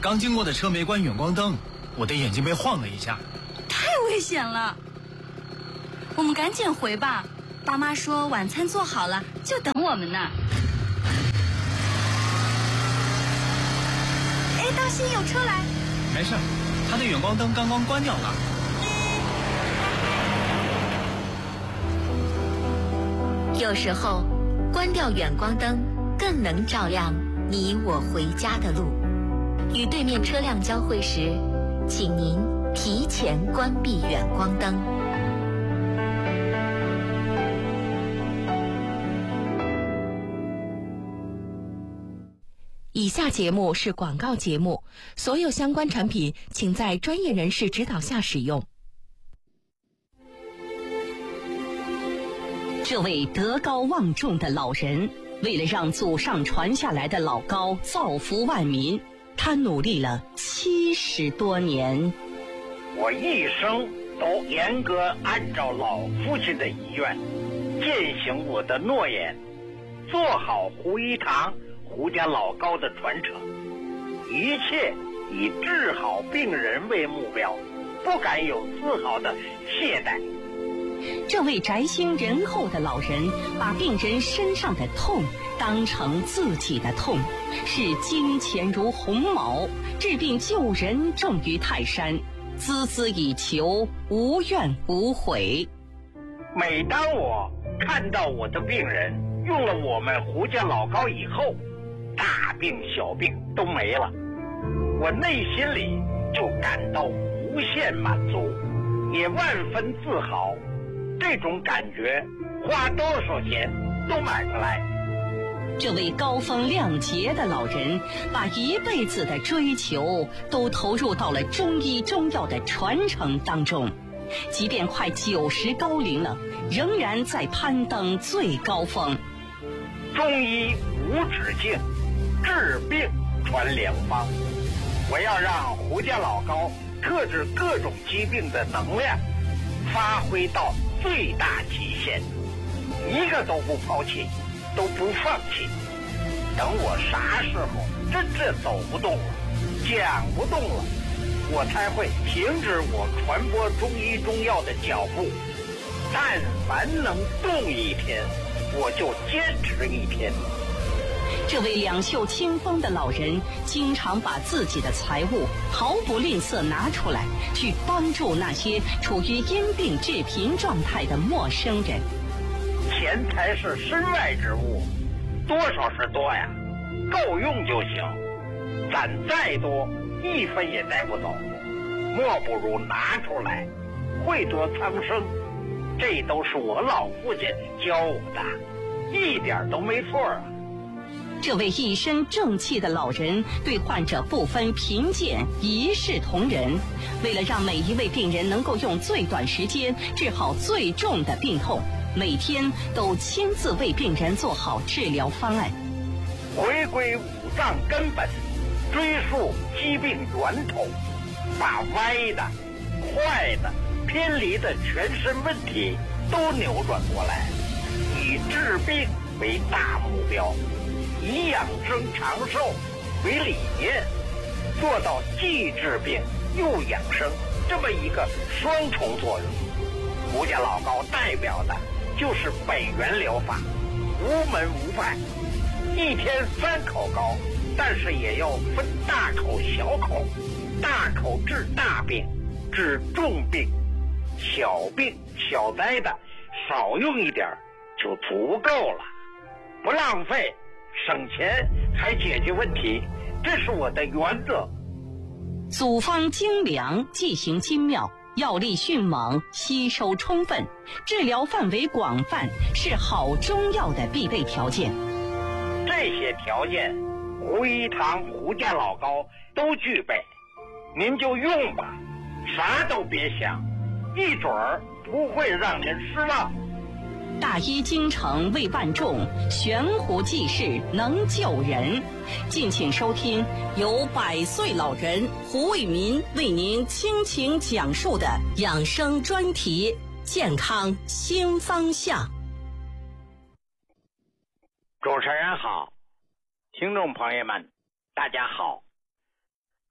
刚经过的车没关远光灯，我的眼睛被晃了一下。 太危险了，我们赶紧回吧。爸妈说晚餐做好了，就等我们呢。哎，当心有车来！ 没事，他的远光灯刚刚关掉了。 有时候，关掉远光灯更能照亮你我回家的路。与对面车辆交汇时，请您提前关闭远光灯。 以下节目是广告节目，所有相关产品请在专业人士指导下使用。 这位德高望重的老人，为了让祖上传下来的老高造福万民，他努力了70多年。 我一生都严格按照老父亲的遗愿，践行我的诺言，做好胡一堂胡家老高的传承，一切以治好病人为目标，不敢有丝毫的懈怠。 这位宅心仁厚的老人，把病人身上的痛当成自己的痛，视金钱如鸿毛，治病救人重于泰山，孜孜以求，无怨无悔。 每当我看到我的病人用了我们胡家老高以后，大病小病都没了，我内心里就感到无限满足，也万分自豪。这种感觉花多少钱都买不来。 这位高风亮节的老人，把一辈子的追求都投入到了中医中药的传承当中，即便快90高龄了，仍然在攀登最高峰。 中医无止境，治病传良方。我要让胡家老高克制各种疾病的能量发挥到最大极限，一个都不抛弃，都不放弃。等我啥时候真正走不动了，讲不动了，我才会停止我传播中医中药的脚步。但凡能动一天，我就坚持一天。 这位两袖清风的老人，经常把自己的财物毫不吝啬拿出来，去帮助那些处于因病致贫状态的陌生人。 钱财是身外之物，多少是多呀，够用就行。攒再多，一分也带不走，莫不如拿出来，惠多苍生。这都是我老父亲教我的，一点都没错啊。 这位一身正气的老人对患者不分贫贱，一视同仁。为了让每一位病人能够用最短时间治好最重的病痛，每天都亲自为病人做好治疗方案。 回归五脏根本，追溯疾病源头，把歪的、坏的、偏离的全身问题都扭转过来，以治病为大目标，以养生长寿为理念，做到既治病又养生这么一个双重作用。胡家老高代表的就是北元疗法，无门无派，一天3口膏，但是也要分大口小口，大口治大病，治重病，小病小灾的少用一点就足够了，不浪费，省钱还解决问题，这是我的原则。 组方精良，剂型精妙，药力迅猛，吸收充分，治疗范围广泛，是好中药的必备条件。 这些条件，胡一堂胡家老高都具备，您就用吧，啥都别想，一准儿不会让您失望。 大医精诚为万众，悬壶济世能救人。敬请收听由100岁老人胡为民为您倾情讲述的养生专题《健康新方向》。 主持人好，听众朋友们大家好，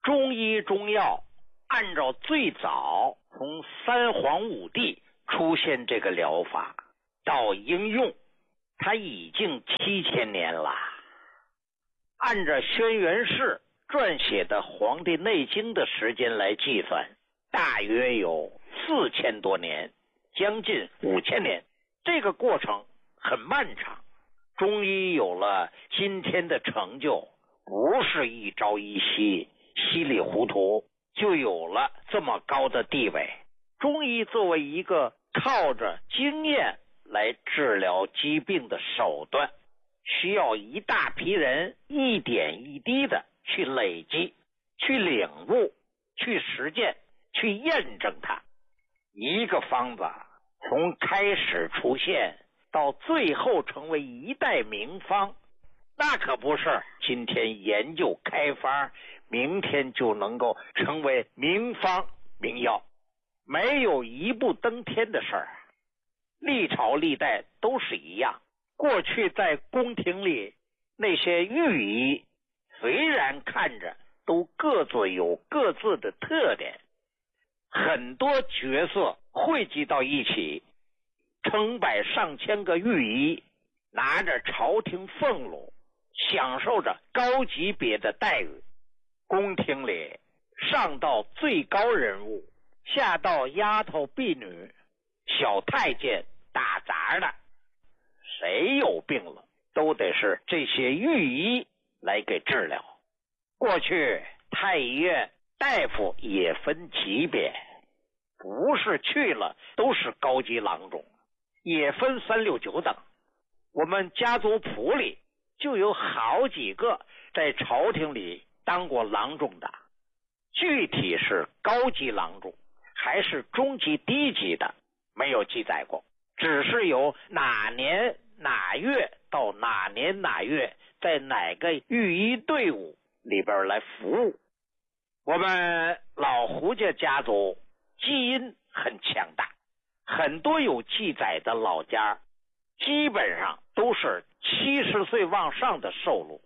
中医中药按照最早从三皇五帝出现这个疗法到应用，它已经7000年了。按照轩辕氏撰写的《黄帝内经》的时间来计算，大约有4000多年，将近5000年。这个过程很漫长，中医有了今天的成就，不是一朝一夕稀里糊涂就有了这么高的地位。中医作为一个靠着经验来治疗疾病的手段，需要一大批人一点一滴的去累积，去领悟，去实践，去验证它。一个方子从开始出现到最后成为一代名方，那可不是今天研究开发，明天就能够成为名方名药，没有一步登天的事儿。历朝历代都是一样。过去在宫廷里，那些御医虽然看着都各自有各自的特点，很多角色汇集到一起，成百上千个御医拿着朝廷俸禄，享受着高级别的待遇。宫廷里上到最高人物，下到丫头婢女、小太监、打杂的，谁有病了都得是这些御医来给治疗。过去太医院大夫也分级别，不是去了都是高级郎中，也分3、6、9等。我们家族谱里就有好几个在朝廷里当过郎中的，具体是高级郎中还是中级低级的没有记载过，只是有哪年哪月到哪年哪月在哪个御医队伍里边来服务。我们老胡家家族基因很强大，很多有记载的老家基本上都是70岁往上的寿禄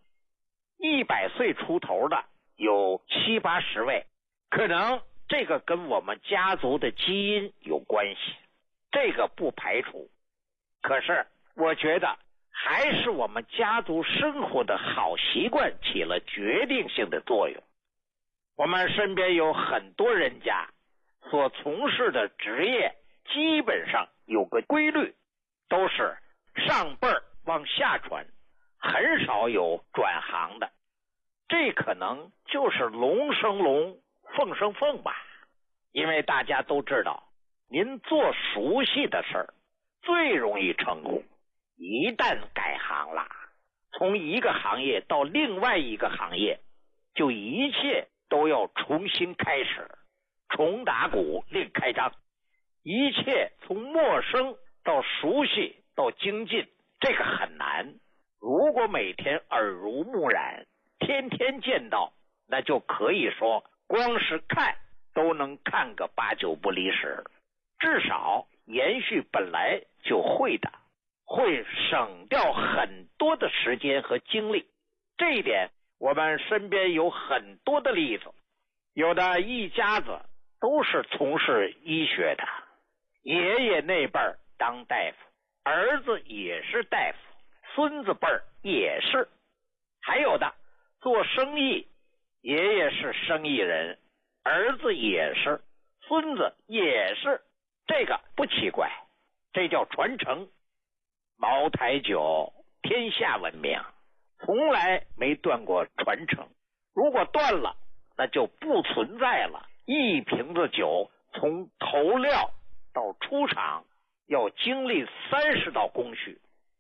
，100岁出头的有70、80位，可能这个跟我们家族的基因有关系，这个不排除。可是我觉得还是我们家族生活的好习惯起了决定性的作用。我们身边有很多人家所从事的职业基本上有个规律，都是上辈儿往下传，很少有转行的。这可能就是龙生龙，凤生凤吧。因为大家都知道，您做熟悉的事儿最容易成功，一旦改行了，从一个行业到另外一个行业，就一切都要重新开始，重打鼓另开张。一切从陌生到熟悉到精进，这个很难。如果每天耳濡目染，天天见到，那就可以说光是看都能看个8、9不离十，至少延续本来就会的，会省掉很多的时间和精力。这一点我们身边有很多的例子，有的一家子都是从事医学的，爷爷那辈儿当大夫，儿子也是大夫，孙子辈儿也是，还有的做生意，爷爷是生意人，儿子也是，孙子也是，这个不奇怪，这叫传承。茅台酒天下闻名，从来没断过传承，如果断了，那就不存在了。一瓶子酒从投料到出厂要经历30道工序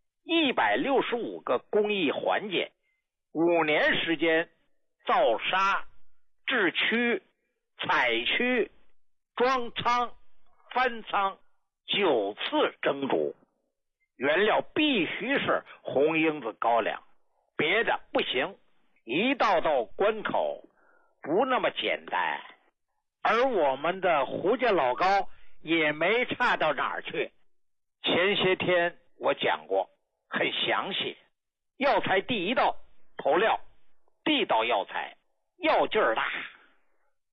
，165个工艺环节，5年时间造沙、制曲、采曲、装仓、翻仓，9次蒸煮，原料必须是红缨子高粱，别的不行。一道道关口不那么简单，而我们的胡家老高也没差到哪儿去。前些天我讲过，很详细。药材第1道投料，地道药材，药劲儿大，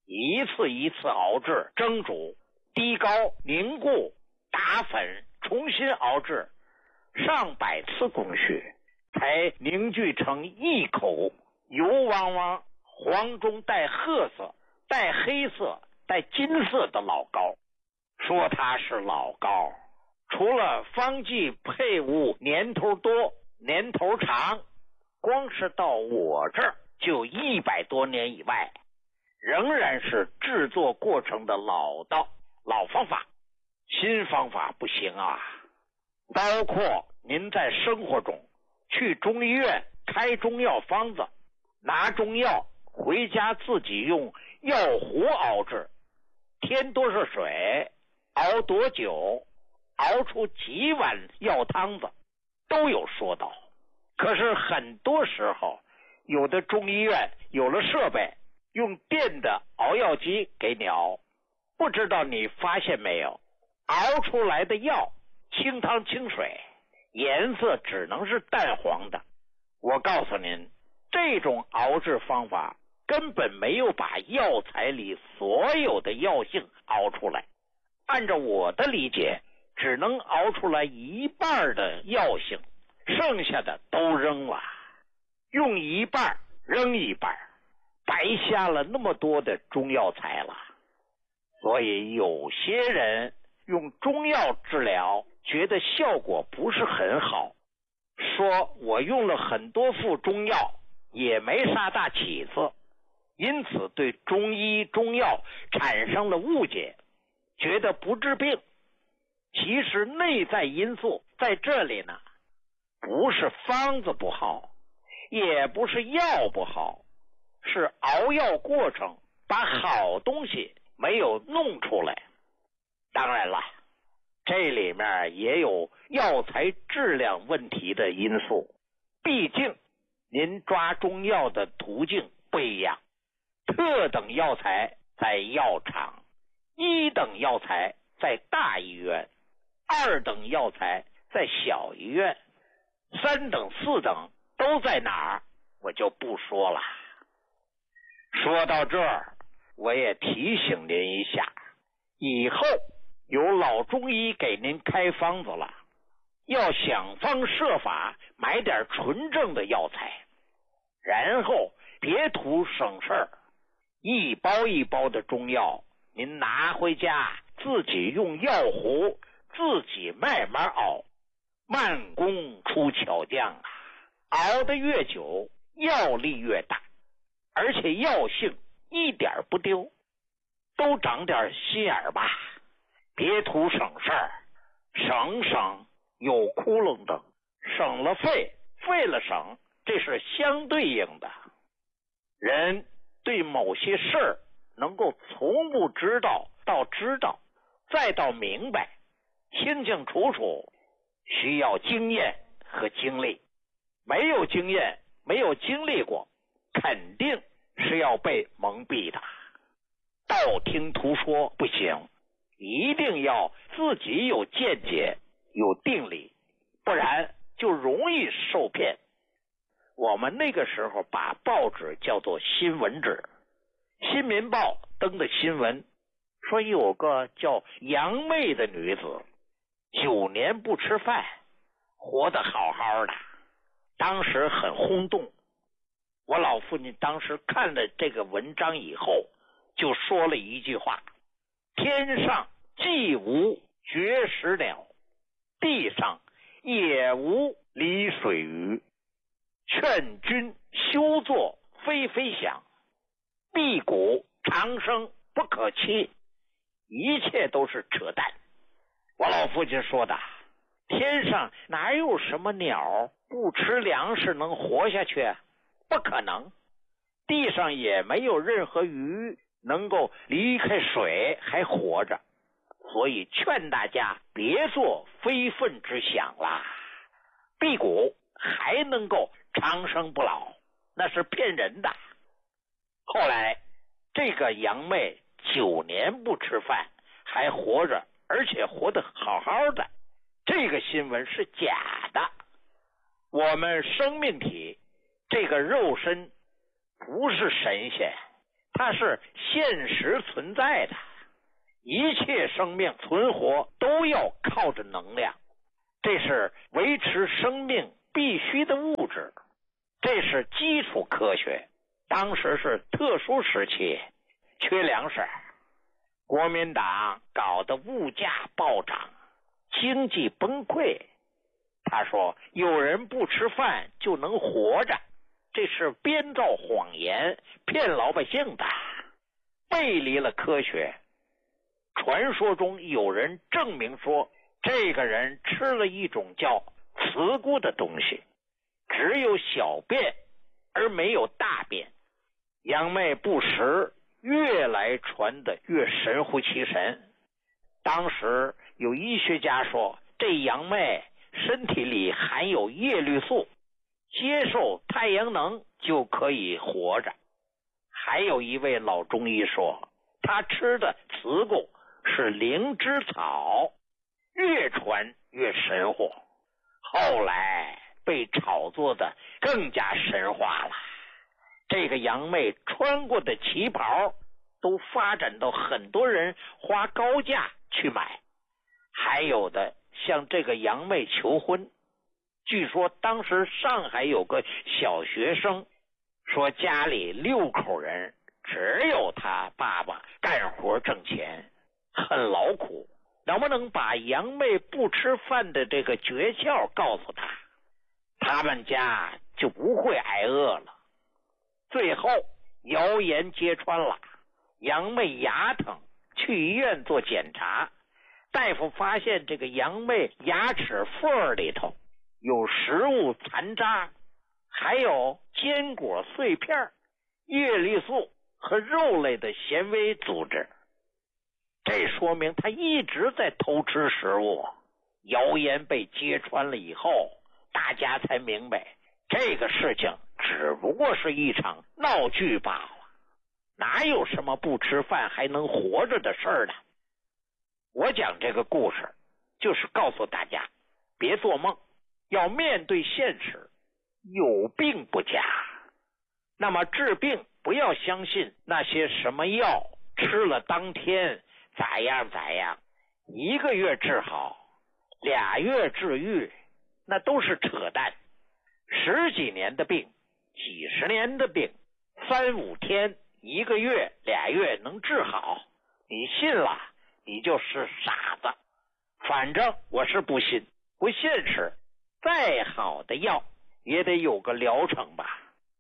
一次一次熬制蒸煮，低高凝固打粉，重新熬制，上百次工序，才凝聚成一口油汪汪、黄中带褐色、带黑色、带金色的老膏。说它是老膏，除了方剂配物年头多、年头长，光是到我这儿就100多年以外，仍然是制作过程的老道、老方法。新方法不行啊！包括您在生活中去中医院开中药方子，拿中药回家自己用药壶熬制，添多少水，熬多久，熬出几碗药汤子，都有说道。可是很多时候，有的中医院有了设备，用电的熬药机给你熬，不知道你发现没有，熬出来的药清汤清水，颜色只能是淡黄的。我告诉您，这种熬制方法根本没有把药材里所有的药性熬出来，按照我的理解，只能熬出来一半的药性，剩下的都扔了，用一半扔一半，白瞎了那么多的中药材了。所以有些人用中药治疗，觉得效果不是很好，说我用了很多副中药，也没啥大起子，因此对中医中药产生了误解，觉得不治病。其实内在因素在这里呢，不是方子不好，也不是药不好，是熬药过程把好东西没有弄出来。当然了，这里面也有药材质量问题的因素，毕竟您抓中药的途径不一样，特等药材在药厂，1等药材在大医院，2等药材在小医院，3等4等都在哪儿，我就不说了。说到这儿，我也提醒您一下，以后有老中医给您开方子了，要想方设法买点纯正的药材，然后别图省事儿，一包一包的中药您拿回家自己用药壶自己慢慢熬，慢工出巧匠啊，熬得越久药力越大，而且药性一点不丢。都长点心眼吧，别图省事儿，省有窟窿的，省了费，费了省，这是相对应的。人对某些事儿能够从不知道到知道，再到明白，清清楚楚，需要经验和经历。没有经验，没有经历过，肯定是要被蒙蔽的。道听途说不行，一定要自己有见解，有定力，不然就容易受骗。我们那个时候把报纸叫做新闻纸，新民报登的新闻说有个叫杨妹的女子9年不吃饭，活得好好的，当时很轰动。我老父亲当时看了这个文章以后，就说了一句话：天上既无绝食鸟，地上也无离水鱼，劝君休作非非想，辟谷长生不可期。一切都是扯淡。我老父亲说的，天上哪有什么鸟不吃粮食能活下去？不可能。地上也没有任何鱼能够离开水还活着，所以劝大家别做非分之想啦。辟谷还能够长生不老，那是骗人的。后来这个杨妹9年不吃饭还活着，而且活得好好的，这个新闻是假的。我们生命体这个肉身不是神仙， 它是现实存在的，一切生命存活都要靠着能量，这是维持生命必须的物质，这是基础科学。当时是特殊时期，缺粮食，国民党搞得物价暴涨，经济崩溃。他说有人不吃饭就能活着，这是编造谎言骗老百姓的，背离了科学。传说中有人证明说，这个人吃了一种叫慈菇的东西，只有小便而没有大便。杨妹不食，越来传得越神乎其神。当时有医学家说，这杨妹身体里含有叶绿素，接受太阳能就可以活着。还有一位老中医说，他吃的慈菇是灵芝草，越传越神乎。后来被炒作的更加神话了，这个杨妹穿过的旗袍都发展到很多人花高价去买。还有的向这个杨妹求婚，据说当时上海有个小学生说，家里6口人，只有他爸爸干活挣钱，很劳苦，能不能把杨妹不吃饭的这个诀窍告诉他，他们家就不会挨饿了。最后谣言揭穿了，杨妹牙疼，去医院做检查，大夫发现这个杨妹牙齿缝里头有食物残渣，还有坚果碎片、叶绿素和肉类的纤维组织，这说明他一直在偷吃食物。谣言被揭穿了以后，大家才明白这个事情只不过是一场闹剧罢了，哪有什么不吃饭还能活着的事儿呢？我讲这个故事就是告诉大家，别做梦，要面对现实，有病不假。那么治病不要相信那些什么药吃了当天咋样咋样，1个月治好，2月治愈，那都是扯淡。10几年的病，几十年的病，3、5天、1个月、2月能治好，你信了你就是傻子。反正我是不信，不现实。再好的药也得有个疗程吧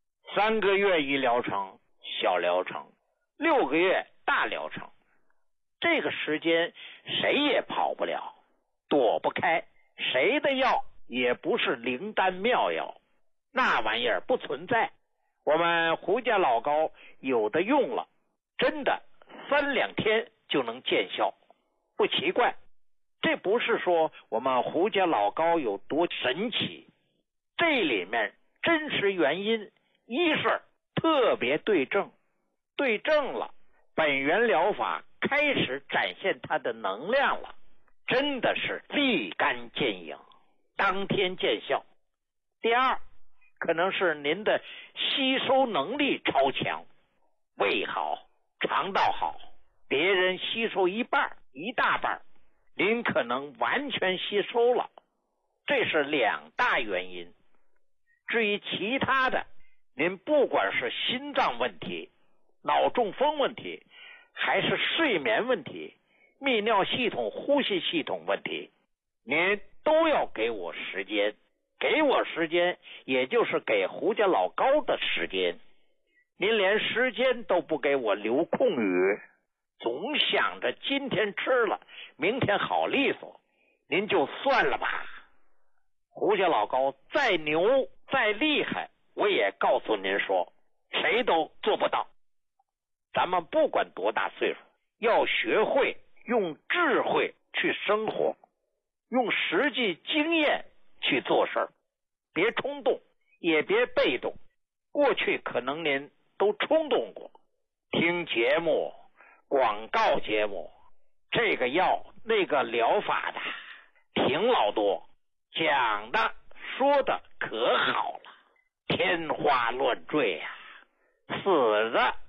，3个月一疗程，小疗程，6个月大疗程。这个时间谁也跑不了，躲不开，谁的药也不是灵丹妙药，那玩意儿不存在。我们胡家老膏有的用了，真的3、2天就能见效，不奇怪。这不是说我们胡家老膏有多神奇，这里面真实原因一是特别对症，对症了，本源疗法开始展现它的能量了，真的是立竿见影，当天见效。第二，可能是您的吸收能力超强，胃好，肠道好，别人吸收一半、一大半，您可能完全吸收了，这是2大原因。至于其他的，您不管是心脏问题、脑中风问题，还是睡眠问题、泌尿系统、呼吸系统问题，您都要给我时间。给我时间，也就是给胡家老膏的时间。您连时间都不给我留空余，总想着今天吃了，明天好利索，您就算了吧。胡家老膏再牛再厉害，我也告诉您说，谁都做不到。咱们不管多大岁数，要学会用智慧去生活，用实际经验去做事儿，别冲动，也别被动。过去可能您都冲动过，听节目、广告节目，这个药那个疗法的挺老多，讲的说的可好了，天花乱坠啊，死的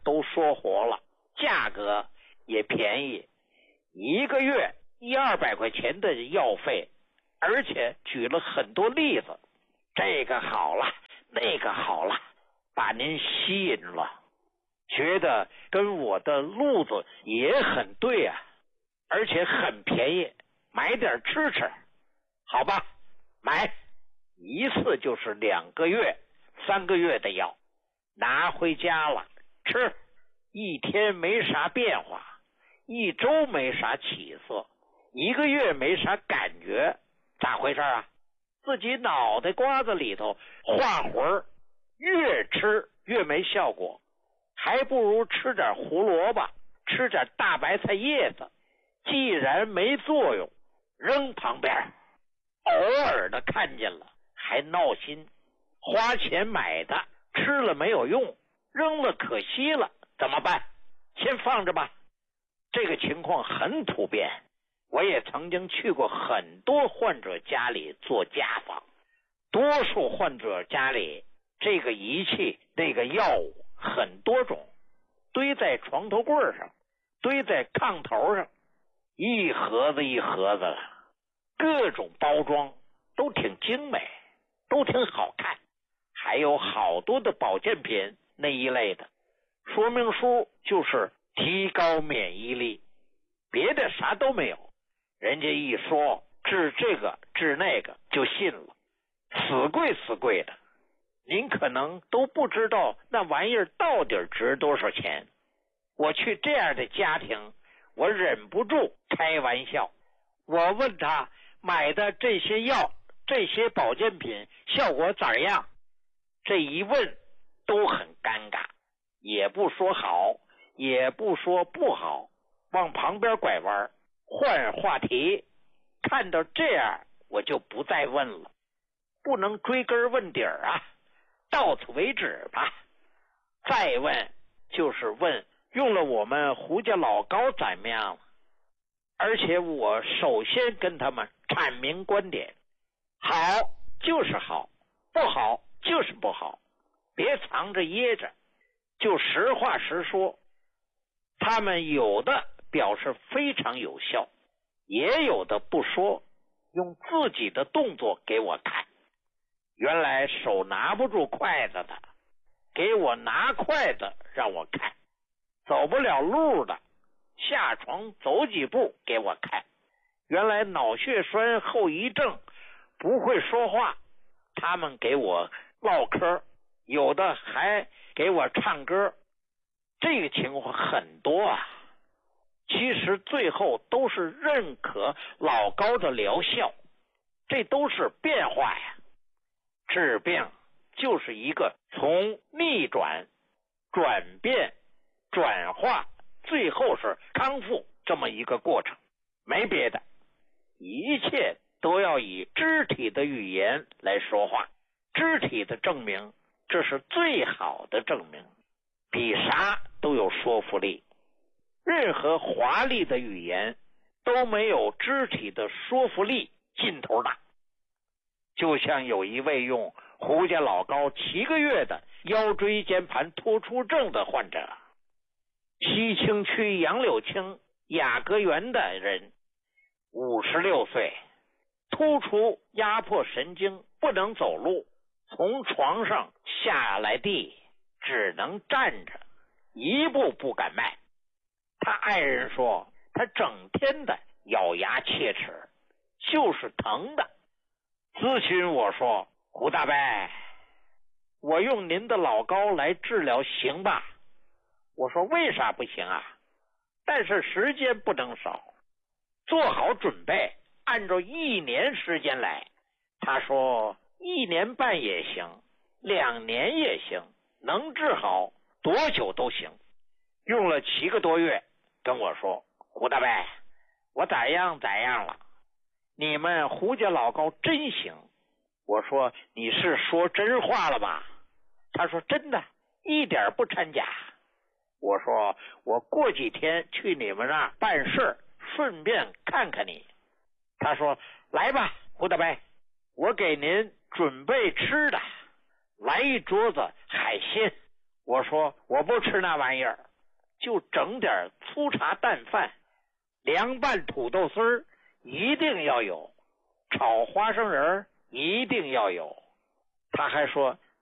都说活了，价格也便宜，1个月100-200块钱的药费，而且举了很多例子，这个好了，那个好了，把您吸引了，觉得跟我的路子也很对啊，而且很便宜，买点吃吃，好吧，买一次就是2个月、3个月的药，拿回家了吃，1天没啥变化，1周没啥起色，1个月没啥感觉，咋回事啊？自己脑袋瓜子里头画魂儿，越吃越没效果，还不如吃点胡萝卜，吃点大白菜叶子，既然没作用，扔旁边，偶尔的看见了还闹心，花钱买的吃了没有用，扔了可惜了，怎么办？先放着吧。这个情况很普遍，我也曾经去过很多患者家里做家访，多数患者家里这个仪器那个药物很多种，堆在床头柜上，堆在炕头上，一盒子一盒子的，各种包装都挺精美，都挺好看，还有好多的保健品那一类的，说明书就是提高免疫力，别的啥都没有，人家一说治这个治那个就信了，死贵的，您可能都不知道那玩意儿到底值多少钱。我去这样的家庭，我忍不住开玩笑，我问他买的这些药这些保健品效果咋样，这一问都很尴尬，也不说好也不说不好，往旁边拐弯换话题。看到这样我就不再问了，不能追根问底儿啊，到此为止吧。再问就是问用了我们胡家老高怎么样了，而且我首先跟他们阐明观点，好就是好，不好就是不好，别藏着掖着，就实话实说。他们有的表示非常有效，也有的不说，用自己的动作给我看。原来手拿不住筷子的，给我拿筷子让我看；走不了路的，下床走几步给我看。原来脑血栓后遗症不会说话，他们给我唠嗑，有的还给我唱歌。这个情况很多啊，其实最后都是认可老高的疗效，这都是变化呀。治病就是一个从逆转、转变、转化，最后是康复这么一个过程，没别的，一切都要以肢体的语言来说话，肢体的证明，这是最好的证明，比啥都有说服力。任何华丽的语言都没有肢体的说服力劲头大。就像有一位用胡家老高7个月的腰椎间盘突出症的患者，西青区杨柳青雅阁园的人，56岁，突出压迫神经，不能走路，从床上下来地只能站着，一步不敢迈。他爱人说他整天的咬牙切齿，就是疼的。咨询我说，胡大伯，我用您的老高来治疗行吧？我说为啥不行啊？但是时间不能少，做好准备，按照1年时间来。他说1年半也行，2年也行，能治好多久都行。用了7个多月，跟我说，胡大伯，我咋样了，你们胡家老高真行。我说你是说真话了吧？他说真的，一点不掺假。我说我过几天去你们那儿办事，顺便看看你。他说来吧，胡大伯，我给您准备吃的，来一桌子海鲜， 我说我不吃那玩意儿，就整点粗茶淡饭，凉拌土豆丝儿一定要有，炒花生仁儿一定要有。他还说